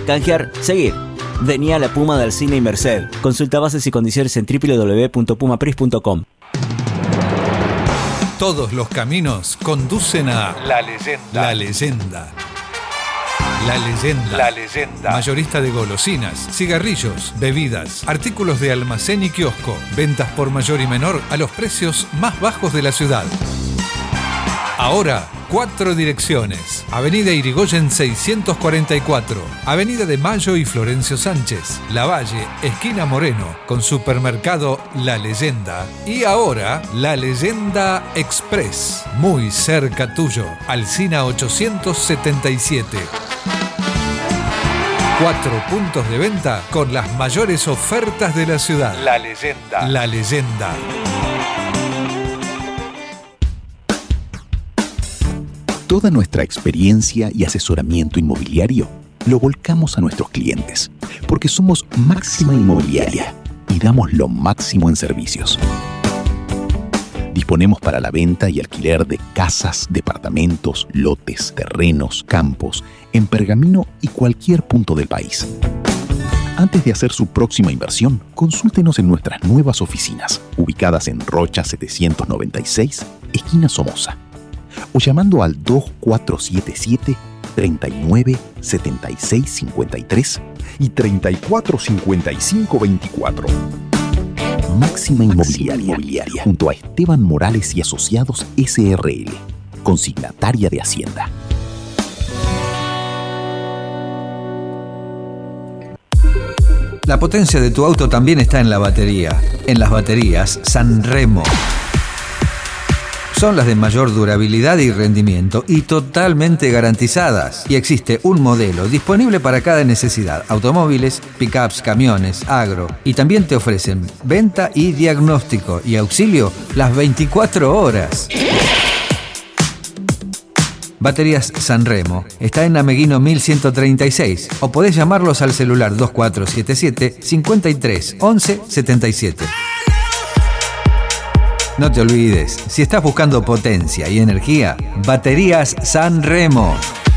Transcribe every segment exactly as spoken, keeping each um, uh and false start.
canjear, seguir. Vení a la Puma del Cine y Merced. Consulta bases y condiciones en doble u doble u doble u punto puma pris punto com. Todos los caminos conducen a La Leyenda. La Leyenda. La Leyenda. La Leyenda. Mayorista de golosinas, cigarrillos, bebidas, artículos de almacén y kiosco. Ventas por mayor y menor a los precios más bajos de la ciudad. Ahora, cuatro direcciones. Avenida Irigoyen seiscientos cuarenta y cuatro. Avenida de Mayo y Florencio Sánchez. Lavalle, esquina Moreno, con supermercado La Leyenda. Y ahora, La Leyenda Express. Muy cerca tuyo. Alsina ochocientos setenta y siete. Cuatro puntos de venta con las mayores ofertas de la ciudad. La Leyenda. La Leyenda. Toda nuestra experiencia y asesoramiento inmobiliario lo volcamos a nuestros clientes, porque somos Máxima Inmobiliaria y damos lo máximo en servicios. Disponemos para la venta y alquiler de casas, departamentos, lotes, terrenos, campos, en Pergamino y cualquier punto del país. Antes de hacer su próxima inversión, consúltenos en nuestras nuevas oficinas, ubicadas en Rocha setecientos noventa y seis, esquina Somoza, o llamando al dos cuatro siete siete, tres nueve, siete seis cinco tres y treinta y cuatro cincuenta y cinco veinticuatro. Máxima Inmobiliaria, Inmobiliaria, junto a Esteban Morales y Asociados S R L, consignataria de Hacienda. La potencia de tu auto también está en la batería. En las baterías Sanremo. Son las de mayor durabilidad y rendimiento y totalmente garantizadas. Y existe un modelo disponible para cada necesidad. Automóviles, pickups, camiones, agro. Y también te ofrecen venta y diagnóstico y auxilio las veinticuatro horas. Baterías Sanremo. Está en Ameguino mil ciento treinta y seis. O podés llamarlos al celular dos cuatro siete siete, cinco tres, once, setenta y siete. No te olvides, si estás buscando potencia y energía, Baterías Sanremo.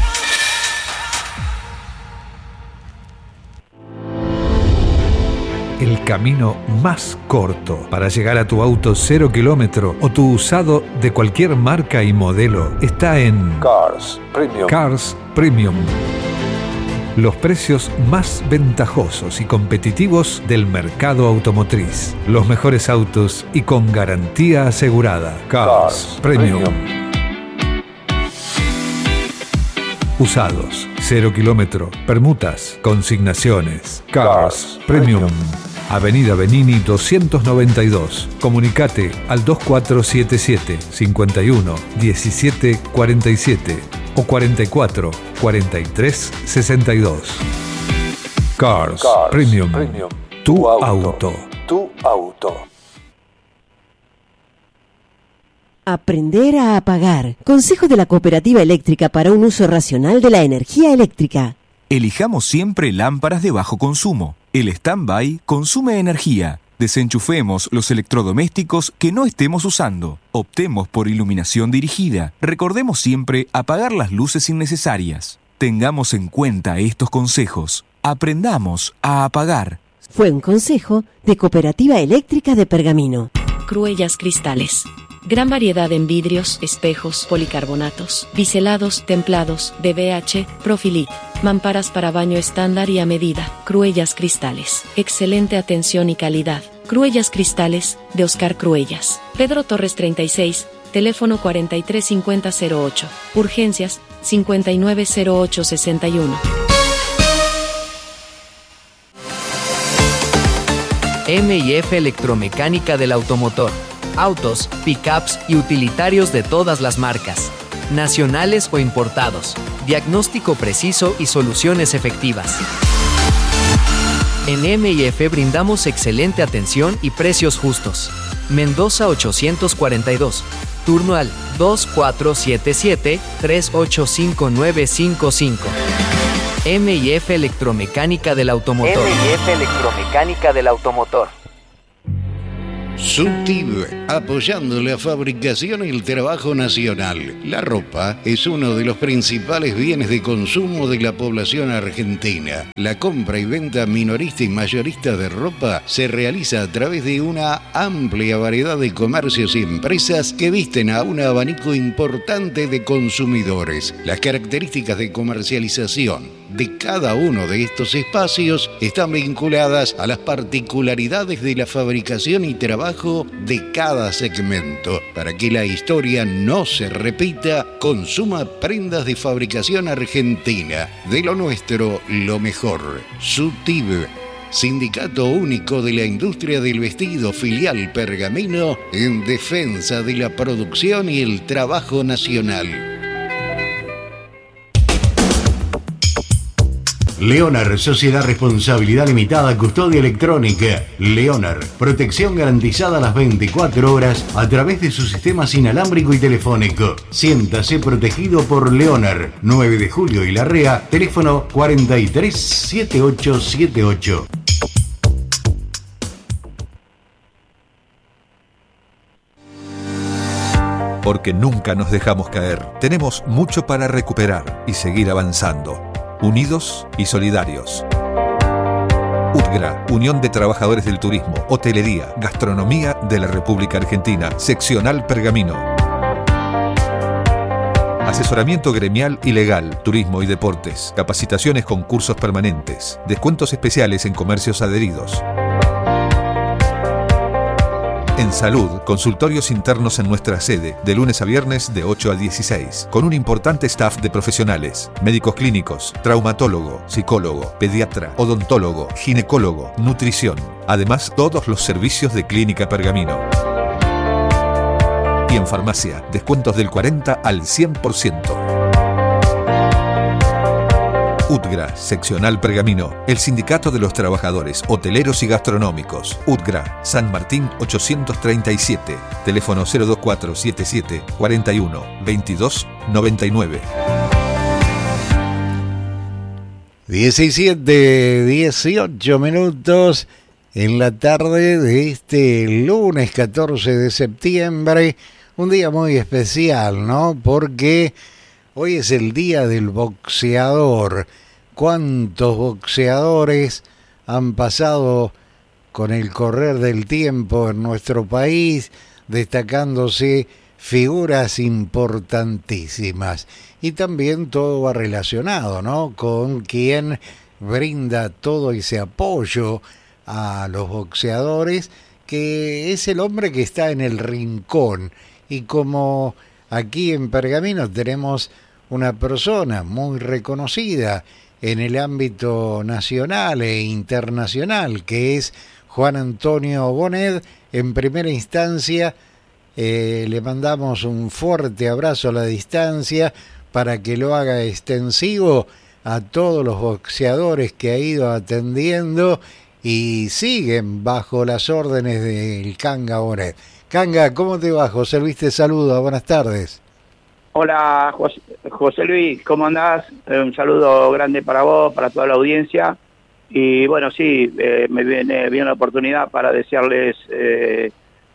El camino más corto para llegar a tu auto cero kilómetro o tu usado de cualquier marca y modelo está en Cars Premium. Cars Premium. Los precios más ventajosos y competitivos del mercado automotriz. Los mejores autos y con garantía asegurada. Cars, Cars Premium. Premium. Usados, cero kilómetro, permutas, consignaciones. Cars, Cars Premium. Premium. Avenida Benini doscientos noventa y dos. Comunicate al dos cuatro siete siete, cinco uno, diecisiete cuarenta y siete o cuarenta y cuatro, cuarenta y tres, sesenta y dos. Cars, Cars Premium. Premium. Tu, tu auto. auto. Tu auto. Aprender a apagar. Consejo de la Cooperativa Eléctrica para un uso racional de la energía eléctrica. Elijamos siempre lámparas de bajo consumo. El stand-by consume energía. Desenchufemos los electrodomésticos que no estemos usando. Optemos por iluminación dirigida. Recordemos siempre apagar las luces innecesarias. Tengamos en cuenta estos consejos. Aprendamos a apagar. Fue un consejo de Cooperativa Eléctrica de Pergamino. Cruellas Cristales. Gran variedad en vidrios, espejos, policarbonatos, biselados, templados, D B H, Profilit. Mamparas para baño estándar y a medida. Cruellas Cristales. Excelente atención y calidad. Cruellas Cristales, de Oscar Cruellas. Pedro Torres treinta y seis, teléfono cuarenta y tres cincuenta cero ocho. Urgencias, cincuenta y nueve cero ocho sesenta y uno. M y F Electromecánica del Automotor. Autos, pickups y utilitarios de todas las marcas, nacionales o importados. Diagnóstico preciso y soluciones efectivas. En M y F brindamos excelente atención y precios justos. Mendoza ochocientos cuarenta y dos. Turno al dos cuatro siete siete, tres ocho cinco nueve cinco cinco. M y F Electromecánica del Automotor. M y F Electromecánica del Automotor. SUTIB, apoyando la fabricación y el trabajo nacional. La ropa es uno de los principales bienes de consumo de la población argentina. La compra y venta minorista y mayorista de ropa se realiza a través de una amplia variedad de comercios y empresas que visten a un abanico importante de consumidores. Las características de comercialización de cada uno de estos espacios están vinculadas a las particularidades de la fabricación y trabajo de cada segmento. Para que la historia no se repita, consuma prendas de fabricación argentina. De lo nuestro, lo mejor. SUTIB, Sindicato Único de la Industria del Vestido, filial Pergamino, en defensa de la producción y el trabajo nacional. Leonard, Sociedad Responsabilidad Limitada, Custodia Electrónica. Leonard, protección garantizada las veinticuatro horas a través de su sistema inalámbrico y telefónico. Siéntase protegido por Leonard. nueve de julio y Larrea, teléfono cuarenta y tres setenta y ocho setenta y ocho. Porque nunca nos dejamos caer. Tenemos mucho para recuperar y seguir avanzando. Unidos y solidarios. UTGRA, Unión de Trabajadores del Turismo, Hotelería, Gastronomía de la República Argentina, Seccional Pergamino. Asesoramiento gremial y legal, turismo y deportes, capacitaciones con cursos permanentes, descuentos especiales en comercios adheridos. En salud, consultorios internos en nuestra sede, de lunes a viernes de ocho a dieciséis, con un importante staff de profesionales, médicos clínicos, traumatólogo, psicólogo, pediatra, odontólogo, ginecólogo, nutrición. Además, todos los servicios de Clínica Pergamino. Y en farmacia, descuentos del cuarenta al cien por ciento. UTGRA, Seccional Pergamino, el Sindicato de los Trabajadores Hoteleros y Gastronómicos. UTGRA, San Martín ochocientos treinta y siete, teléfono cero dos cuatro setenta y siete, cuarenta y uno, veintidós, noventa y nueve. diecisiete, dieciocho minutos en la tarde de este lunes catorce de septiembre. Un día muy especial, ¿no? Porque hoy es el día del boxeador. ¿Cuántos boxeadores han pasado con el correr del tiempo en nuestro país, destacándose figuras importantísimas? Y también todo va relacionado, ¿no?, con quien brinda todo ese apoyo a los boxeadores, que es el hombre que está en el rincón. Y como aquí en Pergamino tenemos una persona muy reconocida en el ámbito nacional e internacional, que es Juan Antonio Bonet, en primera instancia eh, le mandamos un fuerte abrazo a la distancia para que lo haga extensivo a todos los boxeadores que ha ido atendiendo y siguen bajo las órdenes del Canga Bonet. Canga, ¿cómo te va? José Luis te saluda, buenas tardes. Hola José, José Luis, ¿cómo andás? Eh, un saludo grande para vos, para toda la audiencia. Y bueno, sí, eh, me viene bien la oportunidad para desearles eh,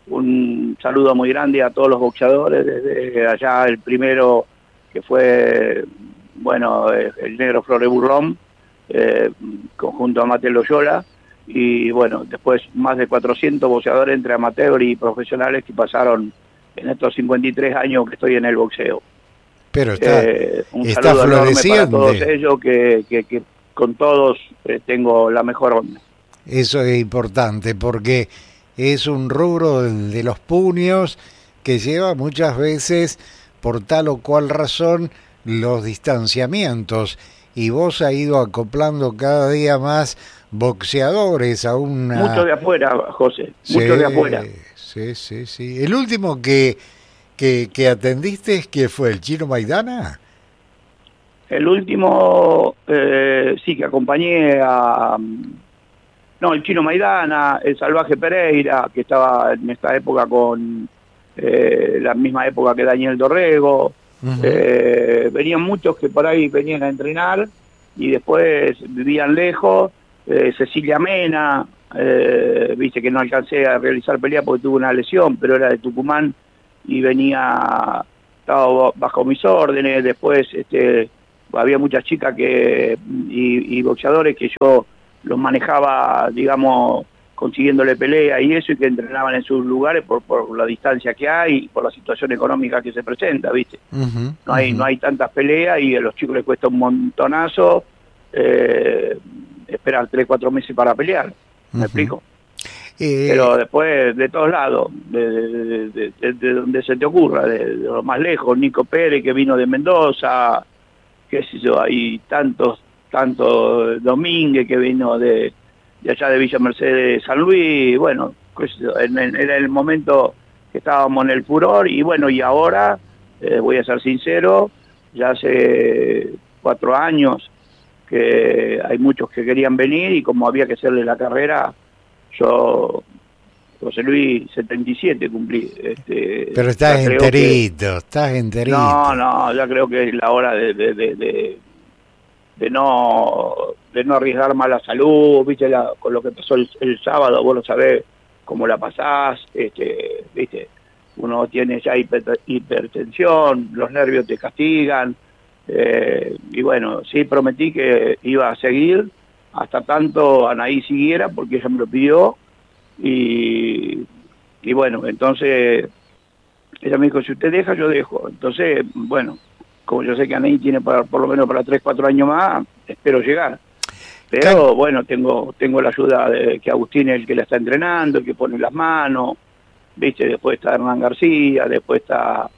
un saludo muy grande a todos los boxeadores, desde allá el primero que fue, bueno, el Negro Flores Burrón, eh, conjunto a Mateo Loyola, y bueno, después más de cuatrocientos boxeadores entre amateur y profesionales que pasaron en estos cincuenta y tres años que estoy en el boxeo. Pero está, eh, un está saludo enorme para floreciendo. todos ellos, que, que, que con todos eh, tengo la mejor onda. Eso es importante, porque es un rubro de los puños que lleva muchas veces, por tal o cual razón, los distanciamientos. Y vos has ido acoplando cada día más boxeadores a una... Mucho de afuera, José, sí, mucho de afuera. Sí, sí, sí. El último que, que, que atendiste, ¿qué fue? ¿El Chino Maidana? El último, eh, sí, que acompañé a... No, el Chino Maidana, el Salvaje Pereira, que estaba en esta época con eh, la misma época que Daniel Dorrego. Uh-huh. eh, venían muchos que por ahí venían a entrenar y después vivían lejos. Eh, Cecilia Mena, eh, viste que no alcancé a realizar pelea porque tuve una lesión, pero era de Tucumán y venía, estaba bajo mis órdenes. Después este, había muchas chicas que y, y boxeadores que yo los manejaba, digamos, consiguiéndole pelea y eso, y que entrenaban en sus lugares por, por la distancia que hay y por la situación económica que se presenta, ¿viste? Uh-huh, no hay uh-huh. no hay tantas peleas y a los chicos les cuesta un montonazo eh, esperar tres, cuatro meses para pelear, ¿me uh-huh. explico? Eh... Pero después, de todos lados, de, de, de, de, de donde se te ocurra, de, de lo más lejos, Nico Pérez, que vino de Mendoza, qué sé yo, hay tantos, tantos Domínguez, que vino de de allá de Villa Mercedes, San Luis. Bueno, pues, en, en, era el momento que estábamos en el furor, y bueno, y ahora, eh, voy a ser sincero, ya hace cuatro años que hay muchos que querían venir, y como había que hacerle la carrera, yo, José Luis, setenta y siete cumplí. Este, Pero estás enterito, que, estás enterito. No, no, ya creo que es la hora de... de, de, de de no de no arriesgar más la salud, viste, la, con lo que pasó el, el sábado, vos lo sabés cómo la pasás, este, viste, uno tiene ya hiper, hipertensión, los nervios te castigan, eh, y bueno, sí prometí que iba a seguir hasta tanto Anaí siguiera, porque ella me lo pidió, y, y bueno, entonces ella me dijo, si usted deja, yo dejo. Entonces, bueno, como yo sé que Anaí tiene para, por lo menos para tres, cuatro años más, espero llegar. Pero bueno, tengo tengo la ayuda de que Agustín es el que la está entrenando, el que pone las manos, viste, después está Hernán García, después está,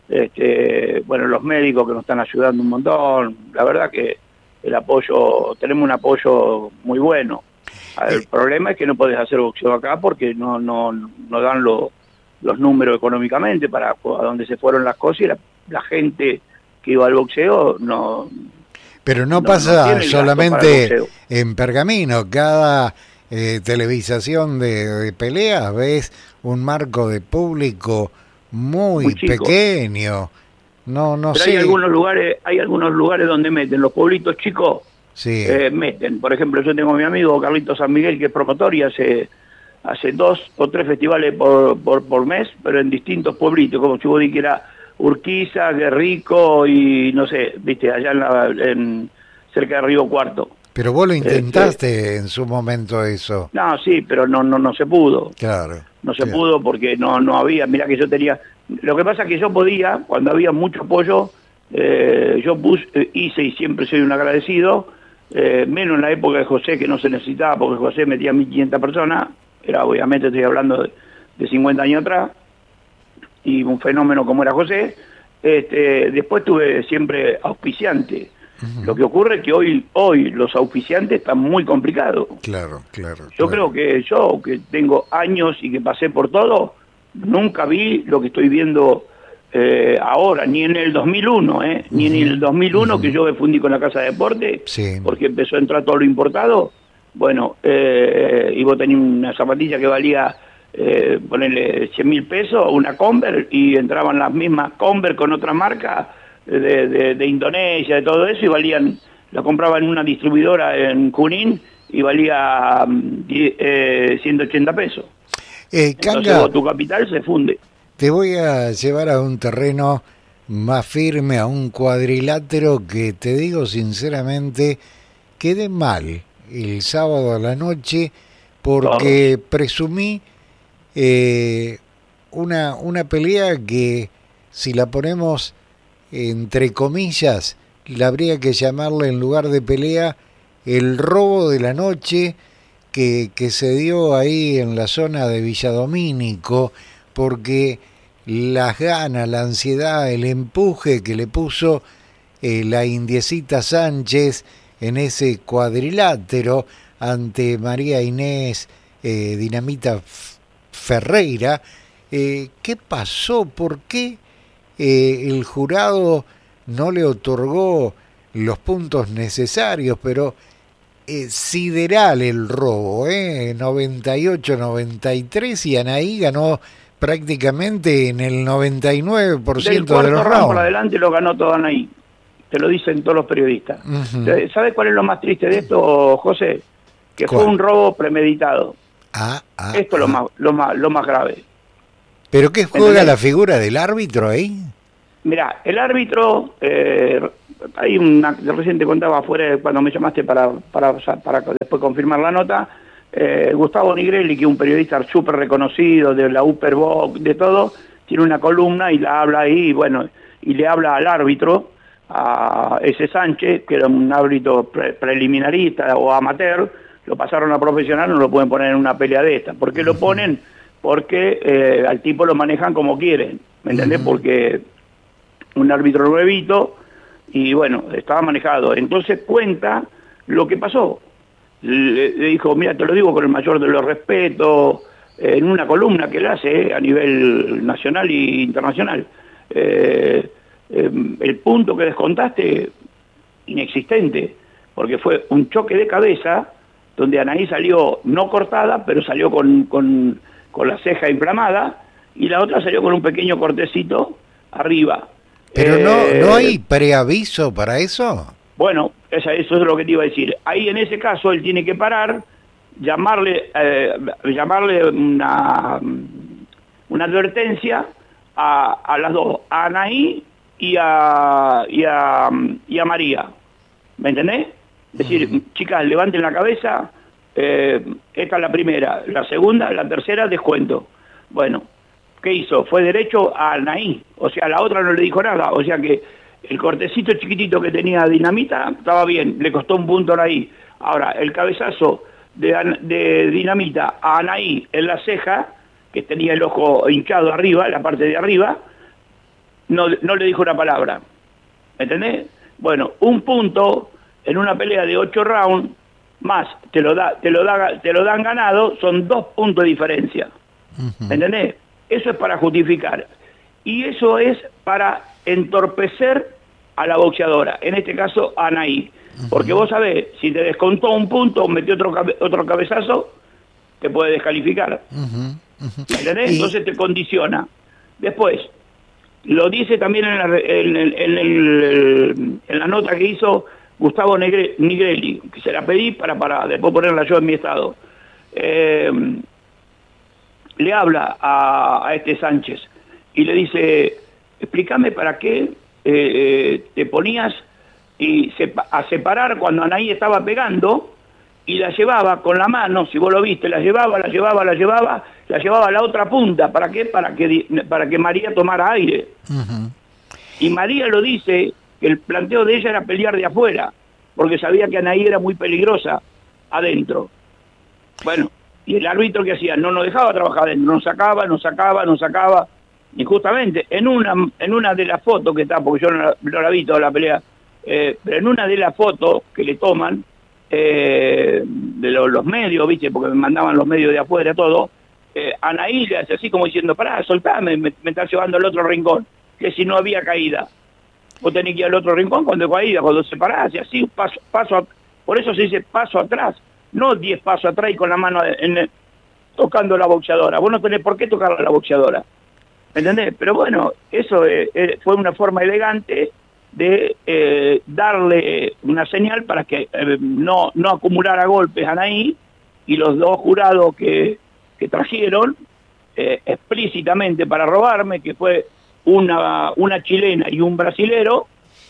este, bueno, los médicos que nos están ayudando un montón. La verdad que el apoyo, tenemos un apoyo muy bueno. El problema es que no podés hacer boxeo acá porque no no no dan lo, los números económicamente para a donde se fueron las cosas, y la, la gente que iba al boxeo no... Pero no, no pasa no solamente en Pergamino, cada eh, televisación de, de peleas ves un marco de público muy, muy pequeño. No, no Pero sé. Hay algunos lugares, hay algunos lugares donde meten, los pueblitos chicos sí. eh, meten. Por ejemplo, yo tengo a mi amigo Carlito San Miguel, que es promotor y hace hace dos o tres festivales por, por, por mes, pero en distintos pueblitos, como si vos dijeras Urquiza, Guerrico y no sé, viste, allá en, la, en cerca de Río Cuarto. Pero vos lo intentaste eh, en su momento eso. No, sí, pero no no no se pudo. Claro. No se claro. pudo porque no no había, mirá que yo tenía, lo que pasa es que yo podía, cuando había mucho apoyo, eh, yo puse, eh, hice y siempre soy un agradecido, eh, menos en la época de José, que no se necesitaba, porque José metía mil quinientas personas, era obviamente, estoy hablando de, de cincuenta años atrás, y un fenómeno como era José. Este, después tuve siempre auspiciante. Uh-huh. Lo que ocurre es que hoy hoy los auspiciantes están muy complicados. Claro, claro. Yo claro. creo que yo, que tengo años y que pasé por todo, nunca vi lo que estoy viendo eh, ahora, ni en el dos mil uno, eh, uh-huh. ni en el dos mil uno uh-huh. que yo me fundí con la Casa de Deporte, sí. porque empezó a entrar todo lo importado. Bueno, eh, y vos tenías una zapatilla que valía... Eh, ponerle cien mil pesos, una Converse, y entraban las mismas Converse con otra marca de, de, de Indonesia, de todo eso, y valían, la compraban en una distribuidora en Junín y valía eh, ciento ochenta pesos. Eh, Canga, Entonces vos, tu capital se funde. Te voy a llevar a un terreno más firme, a un cuadrilátero que te digo sinceramente quedé mal el sábado a la noche porque todo. presumí Eh, una, una pelea que, si la ponemos entre comillas, la habría que llamarle, en lugar de pelea, el robo de la noche que, que se dio ahí en la zona de Villadomínico, porque las ganas, la ansiedad, el empuje que le puso eh, la indiecita Sánchez en ese cuadrilátero ante María Inés eh, Dinamita Ferreira, eh, ¿qué pasó? ¿Por qué eh, el jurado no le otorgó los puntos necesarios? Pero eh, sideral el robo, ¿eh? noventa y ocho noventa y tres, y Anaí ganó prácticamente en el noventa y nueve por ciento de los rounds. Por adelante lo ganó todo Anaí, te lo dicen todos los periodistas. Uh-huh. ¿Sabes cuál es lo más triste de esto, José? que ¿Cuál? fue un robo premeditado. Ah, ah, Esto es ah. lo más, lo más, lo más grave. ¿Pero qué juega ¿Entendés? la figura del árbitro ahí? Mirá, el árbitro, eh, hay una, recién te contaba afuera cuando me llamaste para, para, para después confirmar la nota, eh, Gustavo Nigrelli, que es un periodista súper reconocido de la Upperbox, de todo, tiene una columna y la habla ahí, y bueno, y le habla al árbitro, a ese Sánchez, que era un árbitro pre preliminarista o amateur, lo pasaron a profesional, no lo pueden poner en una pelea de esta. ¿Por qué lo ponen? Porque eh, al tipo lo manejan como quieren, ¿me entendés? Porque un árbitro nuevito, y bueno, estaba manejado. Entonces cuenta lo que pasó. Le, le dijo, mira, te lo digo con el mayor de los respetos, eh, en una columna que él hace eh, a nivel nacional e internacional. Eh, eh, el punto que descontaste, inexistente, porque fue un choque de cabeza, donde Anaí salió no cortada, pero salió con, con, con la ceja inflamada, y la otra salió con un pequeño cortecito arriba. ¿Pero eh, no, no hay preaviso para eso? Bueno, esa, eso es lo que te iba a decir. Ahí en ese caso él tiene que parar, llamarle, eh, llamarle una, una advertencia a, a las dos, a Anaí y a, y a, y a María. ¿Me entendés? Es decir, uh-huh. chicas, levanten la cabeza, eh, esta es la primera, la segunda, la tercera, descuento. Bueno, ¿qué hizo? Fue derecho a Anaí, o sea, a la otra no le dijo nada, o sea que el cortecito chiquitito que tenía Dinamita estaba bien, le costó un punto a Anaí. Ahora, el cabezazo de, de Dinamita a Anaí en la ceja, que tenía el ojo hinchado arriba, la parte de arriba, no, no le dijo una palabra. ¿Me entendés? Bueno, un punto en una pelea de ocho rounds, más te lo da, te lo da, te lo dan ganado, son dos puntos de diferencia. Uh-huh. ¿Me entendés? Eso es para justificar. Y eso es para entorpecer a la boxeadora, en este caso a Anaí. Uh-huh. Porque vos sabés, si te descontó un punto, metió otro, cabe otro cabezazo, te puede descalificar. Uh-huh. Uh-huh. ¿Me entendés? Y... Entonces te condiciona. Después, lo dice también en la, en, en, en, el, en la nota que hizo Gustavo Nigrelli, que se la pedí para, para después ponerla yo en mi estado. Eh, le habla a, a este Sánchez y le dice, explícame para qué eh, eh, te ponías y sepa, a separar cuando Anaí estaba pegando y la llevaba con la mano, si vos lo viste, la llevaba, la llevaba, la llevaba, la llevaba a la otra punta. ¿Para qué? Para que, para que María tomara aire. Uh-huh. Y María lo dice, que el planteo de ella era pelear de afuera, porque sabía que Anaí era muy peligrosa adentro. Bueno, y el árbitro que hacía, no nos dejaba trabajar adentro, nos sacaba, nos sacaba, nos sacaba, y justamente en una en una de las fotos que está, porque yo no la, no la vi toda la pelea, eh, pero en una de las fotos que le toman, eh, de lo, los medios, viste, porque me mandaban los medios de afuera, todo, eh, Anaí le hace así como diciendo, pará, soltame, me, me está llevando al otro rincón, que si no había caída. Vos tenés que ir al otro rincón cuando caída, cuando se parás, y así, paso, paso, por eso se dice paso atrás, no diez pasos atrás y con la mano en el, tocando la boxeadora. Vos no tenés por qué tocar a la boxeadora, ¿me entendés? Pero bueno, eso eh, eh, fue una forma elegante de eh, darle una señal para que eh, no, no acumulara golpes a Anaí, y los dos jurados que, que trajeron eh, explícitamente para robarme, que fue una, una chilena y un brasilero,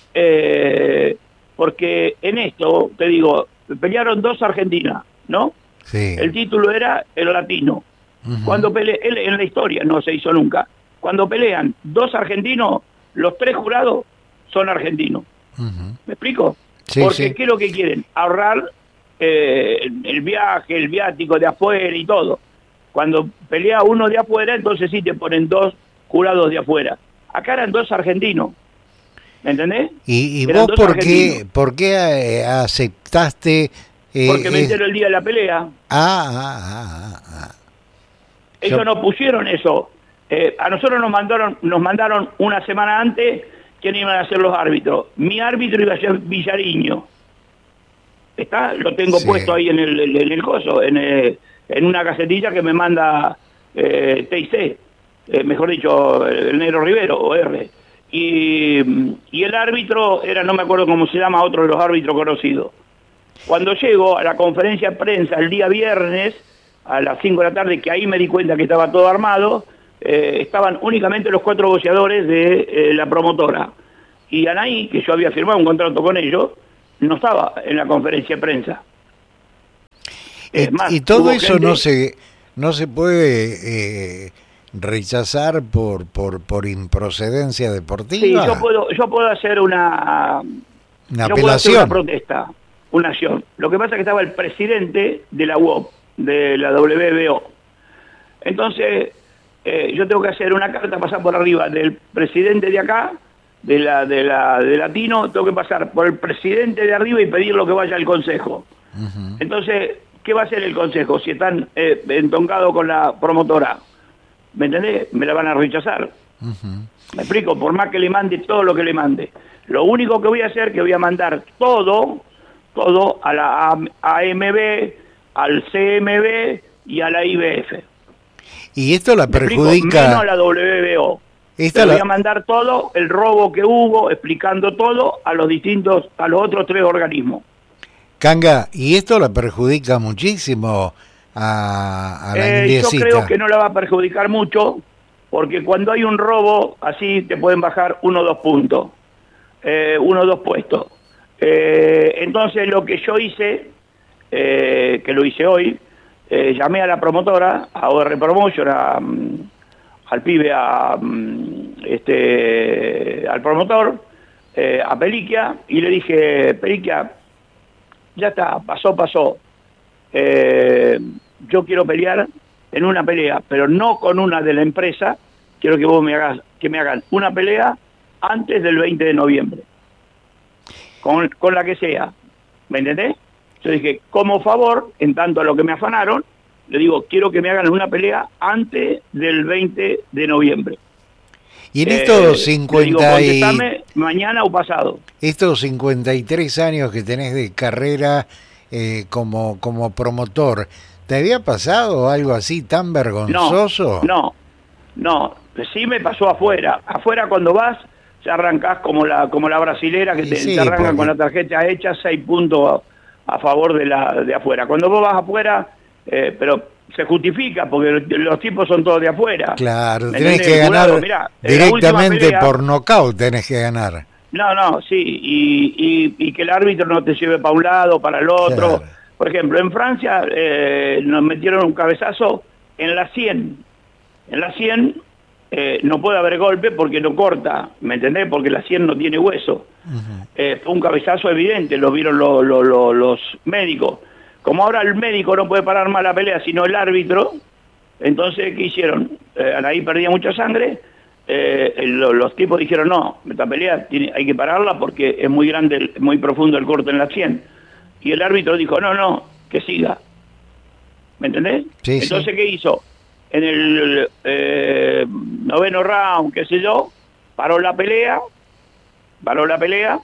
eh, porque en esto, te digo, pelearon dos argentinas, ¿no? Sí. El título era el latino. Uh-huh. Cuando pele él, en la historia no se hizo nunca. Cuando pelean dos argentinos, los tres jurados son argentinos. Uh-huh. ¿Me explico? Sí, porque sí. ¿Qué es lo que quieren? Ahorrar eh, el viaje, el viático de afuera y todo. Cuando pelea uno de afuera, entonces sí te ponen dos jurados de afuera. Acá eran dos argentinos. ¿Me entendés? ¿Y, y vos por qué, por qué eh, aceptaste? Eh, Porque me entero el día de la pelea. Ah, ah, ah, ah. Ellos Yo... no pusieron eso. Eh, a nosotros nos mandaron, nos mandaron una semana antes quiénes iban a ser los árbitros. Mi árbitro iba a ser Villariño. ¿Está? Lo tengo sí. puesto ahí en el, en el coso, en, el, en una casetilla que me manda eh, T I C, eh, mejor dicho, el Negro Rivero, o R. Y, y el árbitro era, no me acuerdo cómo se llama, otro de los árbitros conocidos. Cuando llego a la conferencia de prensa el día viernes, a las cinco de la tarde, que ahí me di cuenta que estaba todo armado, eh, estaban únicamente los cuatro boceadores de eh, la promotora. Y Anaí, que yo había firmado un contrato con ellos, no estaba en la conferencia de prensa. Es más, y todo eso gente... no se no se puede eh, rechazar por, por por improcedencia deportiva. Sí, yo puedo yo puedo hacer una una yo apelación, puedo hacer una protesta, una acción. Lo que pasa es que estaba el presidente de la U O P, de la W B O. Entonces eh, yo tengo que hacer una carta, pasar por arriba del presidente de acá, de la de la de Latino, tengo que pasar por el presidente de arriba y pedir lo que vaya al consejo. Uh-huh. Entonces, ¿qué va a hacer el consejo si están eh, entoncados con la promotora? ¿Me entendés? Me la van a rechazar. Uh-huh. Me explico, por más que le mande todo lo que le mande. Lo único que voy a hacer es que voy a mandar todo, todo a la A M B, al C M B y a la I B F. Y esto la perjudica... Explico, menos a la W B O. Esta la... Voy a mandar todo, el robo que hubo, explicando todo a los distintos, a los otros tres organismos. Canga, y esto la perjudica muchísimo a, a la eh, Yo creo que no la va a perjudicar mucho, porque cuando hay un robo, así te pueden bajar uno o dos puntos, eh, uno o dos puestos. Eh, entonces lo que yo hice, eh, que lo hice hoy, eh, llamé a la promotora, a O R Promotion, a, al pibe, a, este, al promotor, eh, a Peliquia, y le dije, Peliquia, ya está, pasó, pasó. Eh, yo quiero pelear en una pelea, pero no con una de la empresa. Quiero que vos me hagas, que me hagan una pelea antes del veinte de noviembre. Con, con la que sea. ¿Me entendés? Yo dije, como favor, en tanto a lo que me afanaron, le digo, quiero que me hagan una pelea antes del veinte de noviembre. Y en estos eh, cincuenta digo, contestame mañana o pasado. Estos cincuenta y tres años que tenés de carrera eh, como como promotor, ¿te había pasado algo así tan vergonzoso? No, no, no. Sí me pasó afuera. Afuera cuando vas, ya arrancás como la como la brasilera que te, sí, te arrancan porque... con la tarjeta hecha, seis puntos a, a favor de la de afuera. Cuando vos vas afuera, eh, pero... se justifica porque los tipos son todos de afuera. Claro, tenés que ganar mirá, directamente pelea, por nocaut, tenés que ganar. No, no, sí, y, y, y que el árbitro no te lleve para un lado, para el otro. Claro. Por ejemplo, en Francia eh, nos metieron un cabezazo en la sien. En la sien eh, no puede haber golpe porque no corta, ¿me entendés? Porque la sien no tiene hueso. Uh-huh. eh, fue un cabezazo evidente, lo vieron lo, lo, lo, los médicos. Como ahora el médico no puede parar más la pelea, sino el árbitro, entonces, ¿qué hicieron? Eh, ahí perdía mucha sangre, eh, el, los tipos dijeron, no, esta pelea tiene, hay que pararla porque es muy grande, muy profundo el corte en la sien. Y el árbitro dijo, no, no, que siga. ¿Me entendés? Sí, entonces, sí. ¿qué hizo? En el eh, noveno round, qué sé yo, paró la pelea, paró la pelea,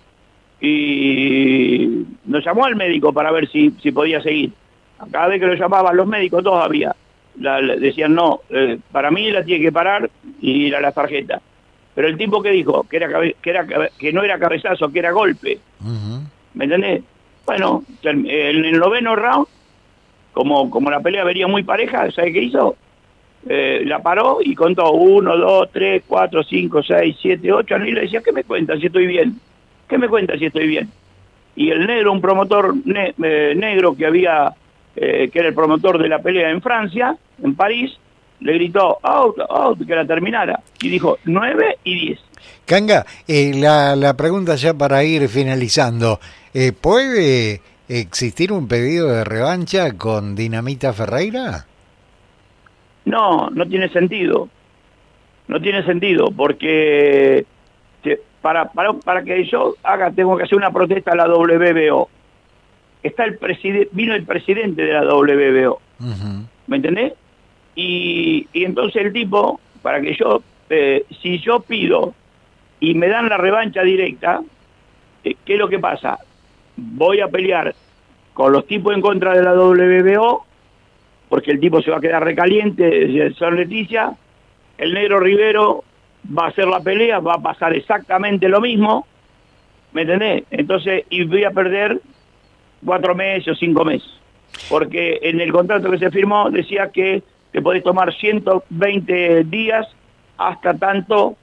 y nos llamó al médico para ver si, si podía seguir. Cada vez que lo llamaban los médicos todavía la, la, decían no, eh, para mí la tiene que parar y ir a la tarjeta. Pero el tipo que dijo que era que era que no era cabezazo, que era golpe. Uh-huh. ¿Me entendés? Bueno, en el noveno round, como como la pelea venía muy pareja, ¿sabes qué hizo? Eh, la paró y contó uno, dos, tres, cuatro, cinco, seis, siete, ocho, y le decía, ¿qué me cuentas si estoy bien? ¿Qué me cuenta si estoy bien? Y el negro, un promotor ne eh, negro que había, eh, que era el promotor de la pelea en Francia, en París, le gritó, out, out, que la terminara. Y dijo, nueve y diez. Canga, eh, la, la pregunta ya para ir finalizando. Eh, ¿Puede existir un pedido de revancha con Dinamita Ferreira? No, no tiene sentido. No tiene sentido, porque... Para, para, para que yo haga, tengo que hacer una protesta a la W B O. Está el presidente, vino el presidente de la W B O. Uh-huh. ¿Me entendés? Y, y entonces el tipo, para que yo, eh, si yo pido y me dan la revancha directa, eh, ¿qué es lo que pasa? Voy a pelear con los tipos en contra de la W B O, porque el tipo se va a quedar recaliente, son Leticia, el negro Rivero va a hacer la pelea, va a pasar exactamente lo mismo, ¿me entendés? Entonces, y voy a perder cuatro meses o cinco meses. Porque en el contrato que se firmó decía que te podés tomar ciento veinte días hasta tanto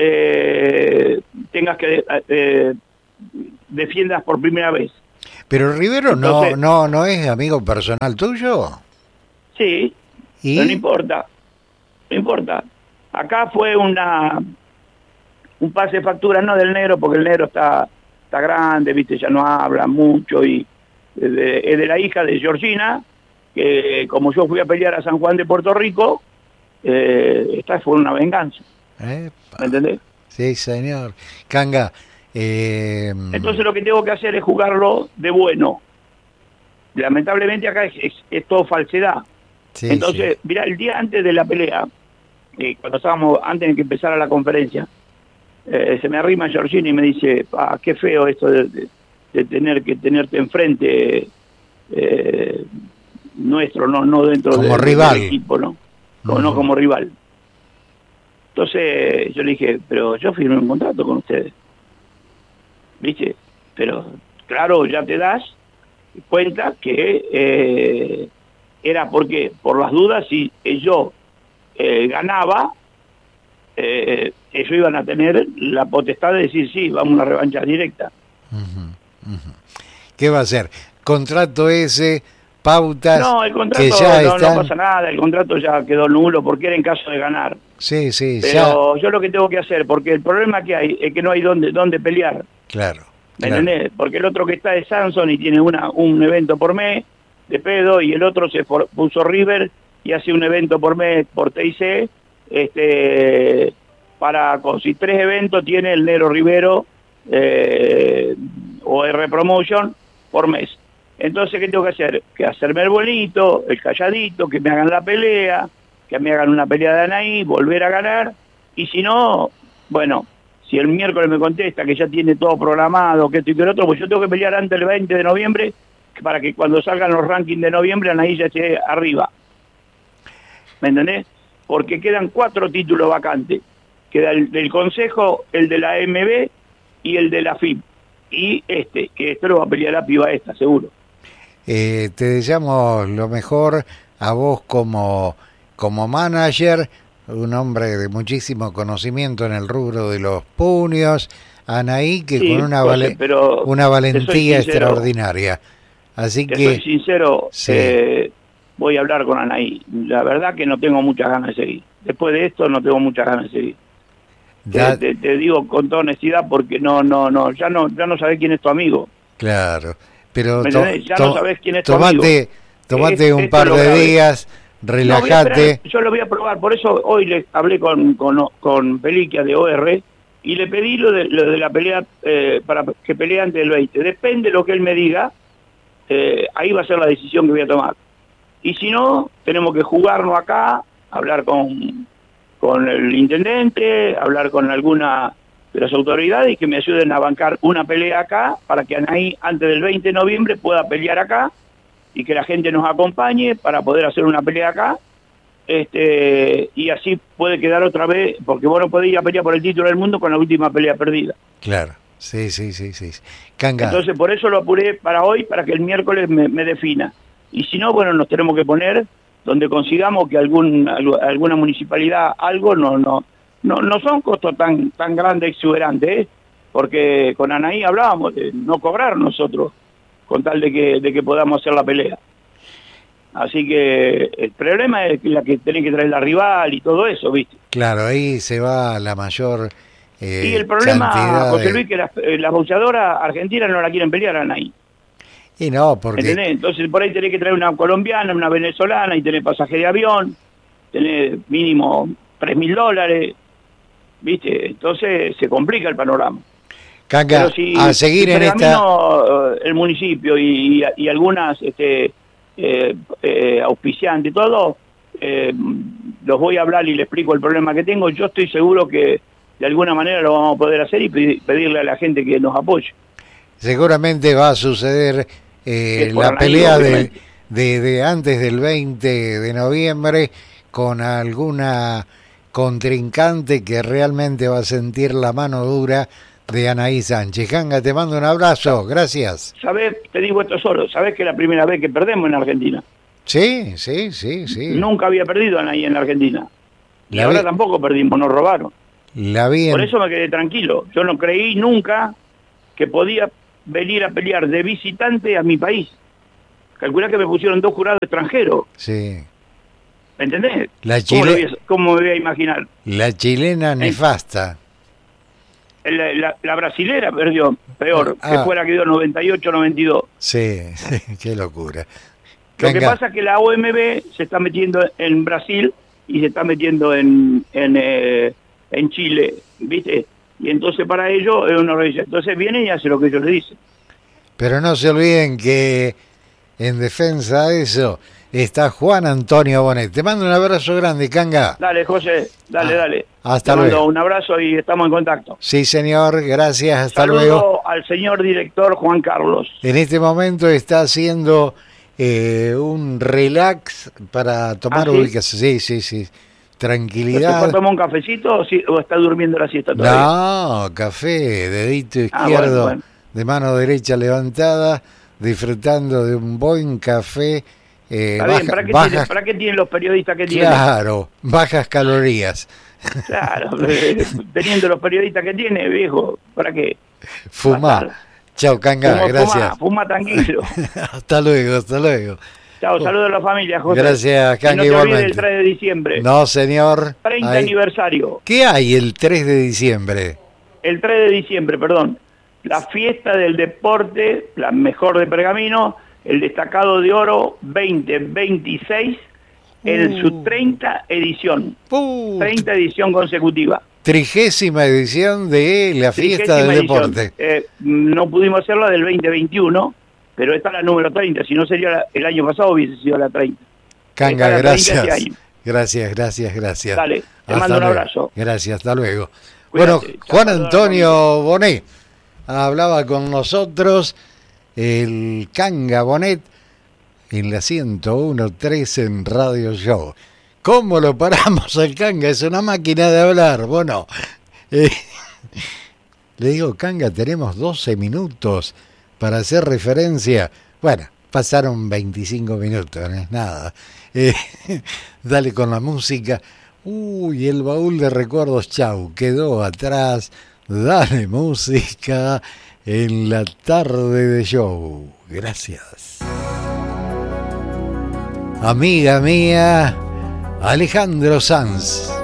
eh, tengas que eh, defiendas por primera vez. Pero Rivero Entonces, no, no, no es amigo personal tuyo. Sí, ¿Y? pero no importa, no importa. Acá fue una un pase de factura, no del negro, porque el negro está, está grande, viste, ya no habla mucho, y es de, es de la hija de Georgina, que como yo fui a pelear a San Juan de Puerto Rico, eh, esta fue una venganza. Epa. ¿Me entendés? Sí, señor. Canga, eh... entonces lo que tengo que hacer es jugarlo de bueno. Lamentablemente acá es, es, es todo falsedad. sí, Entonces, sí. mira, el día antes de la pelea, eh, cuando estábamos, antes de que empezara la conferencia, eh, se me arrima Georgina y me dice, ah, qué feo esto de, de, de tener que tenerte enfrente eh, nuestro, no no dentro como de, rival. del equipo, ¿no? Como, Uh-huh. no como rival. Entonces yo le dije, pero yo firmé un contrato con ustedes, ¿viste? Pero claro, ya te das cuenta que eh, era porque, por las dudas, si yo eh, ganaba, eh, ellos iban a tener la potestad de decir, sí, vamos a una revancha directa. Uh-huh, uh-huh. ¿Qué va a ser? Contrato ese, pautas No, el contrato que ya no, están... no pasa nada, el contrato ya quedó nulo porque era en caso de ganar. Sí, sí, Pero ya... yo lo que tengo que hacer, porque el problema que hay es que no hay dónde, dónde pelear. Claro. ¿Me claro. entendés? Porque el otro que está es Samson y tiene una un evento por mes de pedo, y el otro se for, puso River y hace un evento por mes por T I C, este, para con si tres eventos tiene el Negro Rivero eh, o R Promotion por mes. Entonces, ¿qué tengo que hacer? Que hacerme el bonito, el calladito, que me hagan la pelea, que me hagan una pelea de Anaí, volver a ganar, y si no, bueno, si el miércoles me contesta que ya tiene todo programado, que esto y que lo otro, pues yo tengo que pelear antes del veinte de noviembre, para que cuando salgan los rankings de noviembre, Anaí ya esté arriba. ¿Me entendés? Porque quedan cuatro títulos vacantes. Queda el del Consejo, el de la A M B y el de la F I B. Y este, que esto lo va a pelear la piba esta, seguro. Eh, te deseamos lo mejor a vos como, como manager, un hombre de muchísimo conocimiento en el rubro de los puños, Anaí, que Sí, con una, José, vale, pero una te soy valentía sincero, extraordinaria. Así Te que... soy sincero, Sí. eh, voy a hablar con Anaí. La verdad que no tengo muchas ganas de seguir. Después de esto no tengo muchas ganas de seguir. da- Te, te, te digo con toda honestidad porque no, no, no, ya no, ya no sabés quién es tu amigo. Claro, pero ¿Me to- entendés? Ya to- no sabés quién es tu tomate, amigo. tomate Es- un esto par es lo de grave. días, No, voy a relájate. esperar, yo lo voy a probar, por eso hoy le hablé con, con, con Peliquia de O R y le pedí lo de, lo de la pelea eh, para que pelee antes del veinte. Depende de lo que él me diga, eh, ahí va a ser la decisión que voy a tomar. Y si no, tenemos que jugarnos acá, hablar con, con el intendente, hablar con alguna de las autoridades y que me ayuden a bancar una pelea acá para que Anaí antes del veinte de noviembre pueda pelear acá y que la gente nos acompañe para poder hacer una pelea acá, este y así puede quedar otra vez, porque vos no podés ir a pelear por el título del mundo con la última pelea perdida. Claro, sí, sí, sí, sí. Canga, Entonces por eso lo apuré para hoy, para que el miércoles me, me defina. Y si no, bueno, nos tenemos que poner donde consigamos que algún algu- alguna municipalidad, algo, no no no no son costos tan tan grandes, exuberantes, ¿eh? Porque con Anaí hablábamos de no cobrar nosotros, con tal de que, de que podamos hacer la pelea. Así que el problema es la que tenés que traer la rival y todo eso, ¿viste? claro, ahí se va la mayor eh, y el problema, cantidad José de- Luis, que las, eh, las boxeadoras argentinas no la quieren pelear a Anaí. Y no, porque... ¿Entendés? Entonces por ahí tenés que traer una colombiana, una venezolana, y tenés pasaje de avión, tenés mínimo tres mil dólares, ¿viste? Entonces se complica el panorama. Canga, Pero si, a seguir si en esta... Pergamino, eh, el municipio y, y, y algunas este, eh, eh, auspiciantes, todo, eh, los voy a hablar y les explico el problema que tengo. Yo estoy seguro que de alguna manera lo vamos a poder hacer y pedir- pedirle a la gente que nos apoye. Seguramente va a suceder eh, Que por la Anaí, pelea de, obviamente. de, de antes del veinte de noviembre con alguna contrincante que realmente va a sentir la mano dura de Anaí Sánchez. Canga, te mando un abrazo, gracias. ¿Sabés? Te digo esto solo, ¿sabés que es la primera vez que perdemos en Argentina? Sí, sí, sí, sí. Nunca había perdido Anaí en Argentina. Y La ahora vi- tampoco perdimos, nos robaron. La vi en- Por eso me quedé tranquilo. Yo no creí nunca que podía venir a pelear de visitante a mi país. Calculá que me pusieron dos jurados extranjeros. Sí. ¿Me entendés? La ¿Cómo, lo Chile- voy a- cómo me voy a imaginar? La chilena nefasta. La, la- la brasilera perdió, peor, Ah. que fue la que dio noventa y ocho noventa y dos. Sí, qué locura. Lo que Canga, pasa es que la O M B se está metiendo en Brasil y se está metiendo en, en, eh, en Chile, ¿viste? Y entonces para ellos es una organización. Entonces vienen y hacen lo que ellos le dicen. pero no se olviden que en defensa de eso está Juan Antonio Bonet. Te mando un abrazo grande, Canga. Dale, José, dale, Ah, dale. hasta Te mando luego. un abrazo y estamos en contacto. Sí, señor, gracias, hasta Saludo luego. al señor director Juan Carlos. En este momento está haciendo eh, un relax para tomar ¿Ah, sí? ubicación. Sí, sí, sí. ¿Se fue Tranquilidad. a tomar un cafecito o, si- o está durmiendo la siesta todavía? No, café, dedito Ah, izquierdo, bueno, bueno. de mano derecha levantada, disfrutando de un buen café. Eh, Está bien, baja- ¿para qué, bajas, tiene- ¿para qué tienen los periodistas que tienen? claro, bajas calorías. Claro, eh, teniendo los periodistas que tiene, viejo, ¿para qué? Fumá. Matar. Chao, Canga, Fuma, gracias. Fuma, fuma tranquilo. Hasta luego, hasta luego. Chao, saludos a la familia, José. Gracias, Y Canga, no te olvides igualmente. el tres de diciembre. No, señor. treinta Hay- aniversario. ¿Qué hay el tres de diciembre? El tres de diciembre, perdón. La fiesta del deporte, la mejor de Pergamino, el destacado de oro veinte veintiséis, en su treinta edición. Uh, treinta edición consecutiva. Trigésima edición de la fiesta Trigésima del edición. deporte. Eh, no pudimos hacerla del veinte veintiuno, pero esta es la número treinta. Si no sería la- el año pasado, hubiese sido la treinta. Canga, Está la treinta este gracias. año. Gracias, gracias, gracias. Dale, te Hasta mando un luego. abrazo. Gracias, hasta luego. Cuídate. Bueno, Chao, Juan saludos a la Antonio Bonet hablaba con nosotros, el Canga Bonet, en la ciento uno punto tres en Radio Show. ¿Cómo lo paramos al Canga? Es una máquina de hablar. Bueno, eh, le digo, Canga, tenemos doce minutos para hacer referencia. Bueno, pasaron veinticinco minutos, no es nada. Eh, dale con la música. Uy, el baúl de recuerdos, chau, quedó atrás. Dale música en la tarde de show. Gracias. Amiga mía, Alejandro Sanz.